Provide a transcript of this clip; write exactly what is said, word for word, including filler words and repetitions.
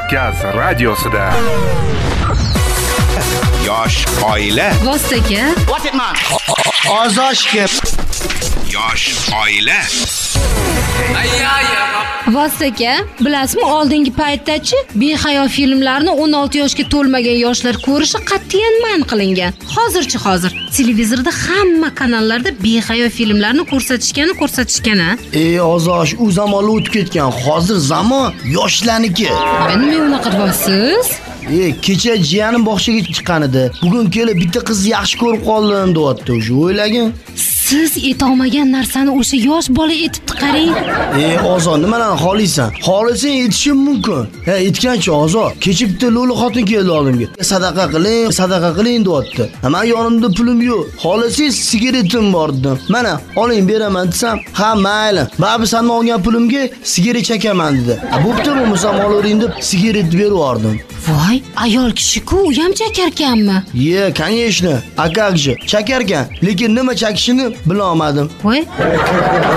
Markaz radiosida. Yosh oila. Vostoka. What it man? Ozoshga. Yosh oila. Vostoka, bilasizmi, oldingi paytdachi behayo filmlarni o'n olti yoshga to'lmagan yoshlar ko'rishi qat'iyan man qilingan. Hozirchi hozir televizorda hamma kanallarda behayo filmlarni ko'rsatishgani ko'rsatishgani. Ey Ozosh, u zamonlar o'tib ketgan. Hozir zamon yoshlarniki. Nima unaqa deyapsiz? E, kecha jiyanim bog'chaga chiqqan edi. Bugun kelib bitta qizni yaxshi ko'rib qoldim, deyapti. O'sha o'ylagin. Siz etolmagan narsani o'sha yosh bola etibdi, qarang. E, Ozon, nimalarni xohlaysan? Xohlasang etishim mumkin. Ha, etganchi Ozon. Kecha bitta lo'li xotin keldi oldimga. Sadaqa qiling, sadaqa qiling, deyapti. Men yonimda pulim yo'q. Xohlasangiz sigaretim bor dedim. Mana, oling beraman desam, ha, mayli. Ba'zi sanni olgan pulimga sigaret chekaman dedi. Bo'pti, bo'lmasa olavering deb sigaret berib yubordim. Voy, ayol kishi-ku, u ham chakarkanmi? Ye, конечно. A как же? Chakarkan, lekin nima chakishini bilolmadim. Voy.